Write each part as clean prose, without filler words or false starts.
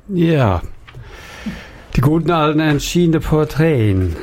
Ja. Die guten alten entschiedene Porträts.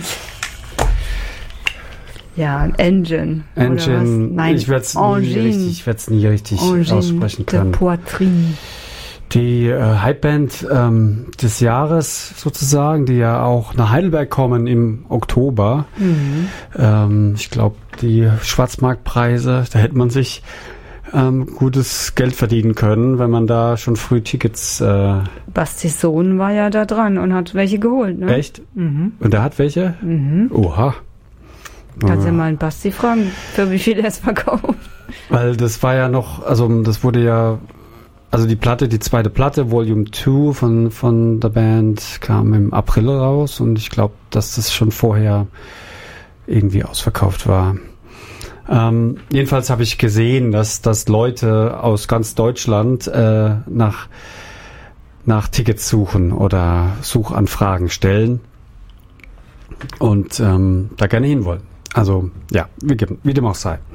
Ja, Engine. Nein, ich werde es nie richtig aussprechen können. Portrait. Die Hypeband des Jahres sozusagen, die ja auch nach Heidelberg kommen im Oktober. Ich glaube, die Schwarzmarktpreise, da hätte man sich gutes Geld verdienen können, wenn man da schon früh Tickets... Bastis Sohn war ja da dran und hat welche geholt, ne? Echt? Und der hat welche? Oha. Kannst ja mal einen Basti fragen, für wie viel er es verkauft. Weil das war ja noch, also das wurde ja... Also die zweite Platte, Volume 2 von der Band, kam im April raus und ich glaube, dass das schon vorher irgendwie ausverkauft war. Jedenfalls habe ich gesehen, dass Leute aus ganz Deutschland nach Tickets suchen oder Suchanfragen stellen und da gerne hinwollen. Also ja, wie dem auch sei.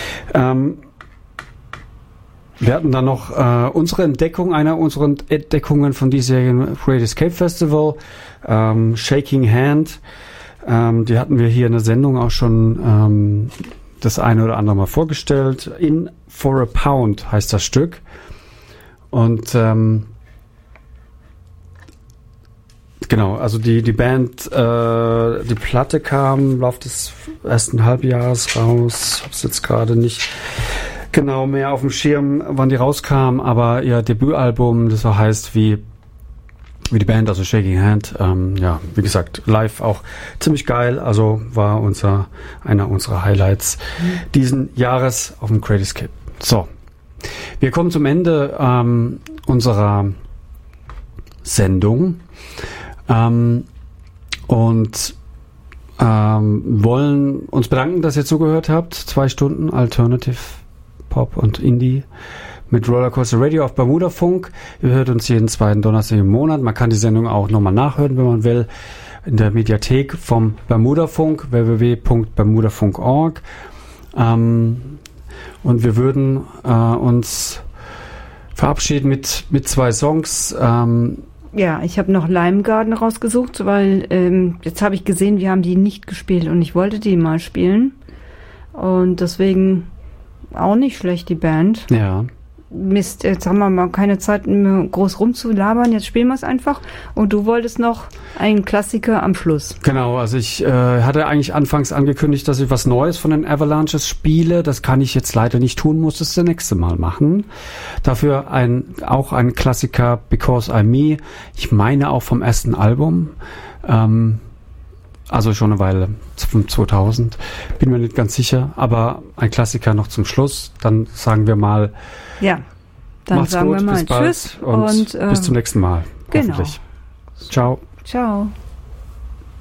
Wir hatten dann noch unsere Entdeckung, einer unserer Entdeckungen von diesjährigen Great Escape Festival, Shaking Hand. Die hatten wir hier in der Sendung auch schon das eine oder andere Mal vorgestellt. In for a Pound heißt das Stück. Und genau, also die Band, die Platte kam im Laufe des ersten Halbjahres raus. Ich habe es jetzt gerade nicht genau mehr auf dem Schirm, wann die rauskam, aber ihr Debütalbum, das so heißt wie die Band, also Shaking Hand, ja, wie gesagt, live auch ziemlich geil, also war einer unserer Highlights diesen Jahres auf dem Great Escape. So, wir kommen zum Ende unserer Sendung und wollen uns bedanken, dass ihr zugehört habt. 2 Stunden Alternative Pop und Indie mit Rollercoaster Radio auf Bermudafunk. Ihr hört uns jeden 2. Donnerstag im Monat. Man kann die Sendung auch nochmal nachhören, wenn man will, in der Mediathek vom Bermudafunk, www.bermudafunk.org. Und wir würden uns verabschieden mit 2 Songs. Ja, ich habe noch Lime Garden rausgesucht, weil jetzt habe ich gesehen, wir haben die nicht gespielt und ich wollte die mal spielen. Und deswegen auch nicht schlecht, die Band. Ja. Mist, jetzt haben wir mal keine Zeit, groß rumzulabern, jetzt spielen wir es einfach. Und du wolltest noch einen Klassiker am Schluss. Genau, also ich hatte eigentlich anfangs angekündigt, dass ich was Neues von den Avalanches spiele. Das kann ich jetzt leider nicht tun, muss es das nächste Mal machen. Dafür auch ein Klassiker, Because I'm Me. Ich meine auch vom ersten Album. Also schon eine Weile, von 2000. Bin mir nicht ganz sicher, aber ein Klassiker noch zum Schluss. Dann sagen wir mal, ja, dann macht's sagen gut, wir mal bis bald Tschüss und bis zum nächsten Mal. Genau. Hoffentlich. Ciao. Ciao.